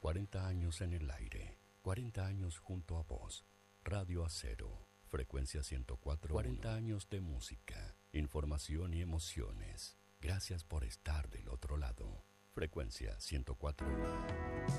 40 años en el aire, 40 años junto a vos. Radio Acero, frecuencia 104. 40 años de música, información y emociones. Gracias por estar del otro lado. Frecuencia 104.